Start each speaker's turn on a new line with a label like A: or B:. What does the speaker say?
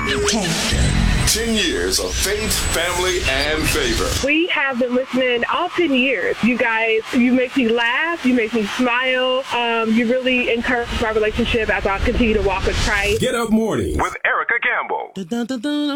A: 10 years of faith, family, and favor.
B: We have been listening all 10 years. You guys, you make me laugh. You make me smile. You really encourage my relationship as I continue to walk with Christ.
A: Get Up Morning with Erica Campbell.